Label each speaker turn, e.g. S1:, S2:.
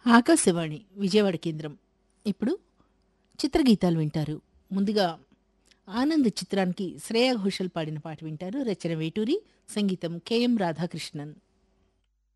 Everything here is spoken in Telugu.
S1: ఆకాశవాణి విజయవాడ కేంద్రం. ఇప్పుడు చిత్రగీతాలు వింటారు. ముందుగా 'ఆనంద్' చిత్రానికి శ్రేయా ఘోషల్ పాడిన పాట వింటారు. రచన వేటూరి, సంగీతం కెఎం రాధాకృష్ణన్.